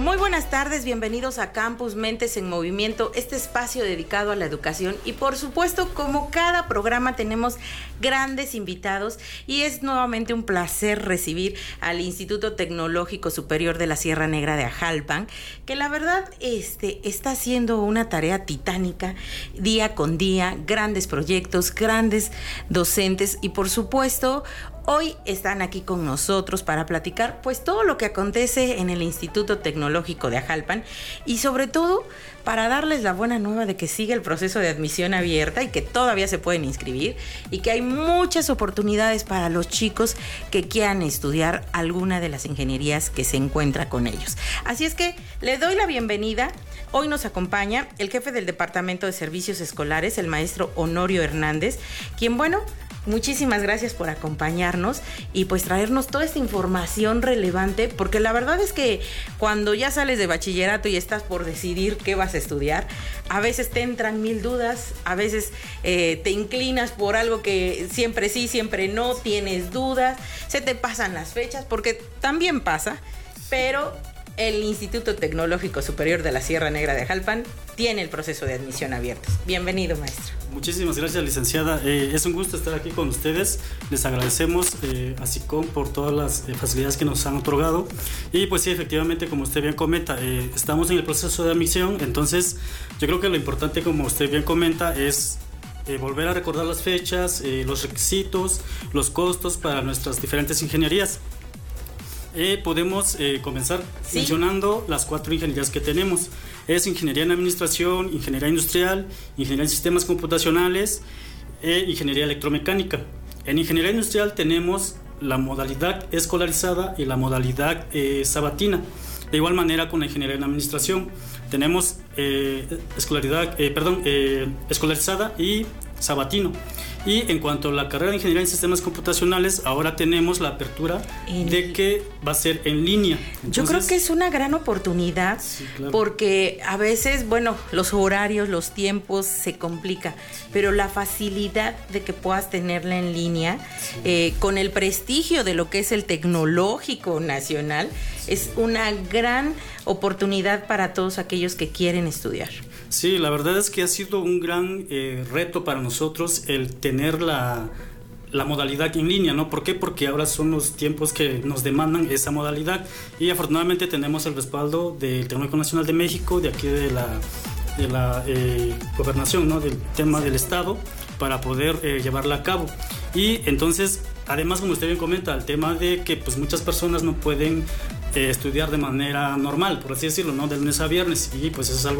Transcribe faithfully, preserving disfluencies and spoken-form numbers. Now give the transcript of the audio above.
Muy buenas tardes, bienvenidos a Campus Mentes en Movimiento, este espacio dedicado a la educación y por supuesto como cada programa tenemos grandes invitados y es nuevamente un placer recibir al Instituto Tecnológico Superior de la Sierra Negra de Ajalpan, que la verdad este, está haciendo una tarea titánica día con día, grandes proyectos, grandes docentes y por supuesto hoy están aquí con nosotros para platicar pues todo lo que acontece en el Instituto Tecnológico de Ajalpan y sobre todo para darles la buena nueva de que sigue el proceso de admisión abierta y que todavía se pueden inscribir y que hay muchas oportunidades para los chicos que quieran estudiar alguna de las ingenierías que se encuentra con ellos. Así es que le doy la bienvenida. Hoy nos acompaña el jefe del Departamento de Servicios Escolares, el maestro Honorio Hernández, quien, bueno, muchísimas gracias por acompañarnos y pues traernos toda esta información relevante, porque la verdad es que cuando ya sales de bachillerato y estás por decidir qué vas a estudiar, a veces te entran mil dudas, a veces eh, te inclinas por algo que siempre sí, siempre no, tienes dudas, se te pasan las fechas, porque también pasa, pero el Instituto Tecnológico Superior de la Sierra Negra de Ajalpan tiene el proceso de admisión abierto. Bienvenido, maestro. Muchísimas gracias, licenciada. Eh, es un gusto estar aquí con ustedes. Les agradecemos eh, a SICOM por todas las eh, facilidades que nos han otorgado. Y pues sí, efectivamente, como usted bien comenta, eh, estamos en el proceso de admisión. Entonces, yo creo que lo importante, como usted bien comenta, es eh, volver a recordar las fechas, eh, los requisitos, los costos para nuestras diferentes ingenierías. Eh, podemos eh, comenzar ¿Sí? mencionando las cuatro ingenierías que tenemos. Es Ingeniería en Administración, Ingeniería Industrial, Ingeniería en Sistemas Computacionales e Ingeniería Electromecánica. En Ingeniería Industrial tenemos la modalidad escolarizada y la modalidad eh, sabatina. De igual manera con la Ingeniería en Administración tenemos eh, escolaridad, eh, perdón, eh, escolarizada y sabatino. Y en cuanto a la carrera de Ingeniería en Sistemas Computacionales, ahora tenemos la apertura en de el... que va a ser en línea. Entonces, yo creo que es una gran oportunidad, sí, claro, porque a veces, bueno, los horarios, los tiempos se complican, sí, pero la facilidad de que puedas tenerla en línea, sí, eh, con el prestigio de lo que es el Tecnológico Nacional, sí, es una gran oportunidad para todos aquellos que quieren estudiar. Sí, la verdad es que ha sido un gran eh, reto para nosotros el tener la, la modalidad en línea, ¿no? ¿Por qué? Porque ahora son los tiempos que nos demandan esa modalidad y afortunadamente tenemos el respaldo del Tecnológico Nacional de México, de aquí de la, de la eh, gobernación, ¿no? Del tema del Estado, para poder eh, llevarla a cabo. Y entonces, además, como usted bien comenta, el tema de que pues, muchas personas no pueden eh, estudiar de manera normal, por así decirlo, ¿no? De lunes a viernes, y pues eso es algo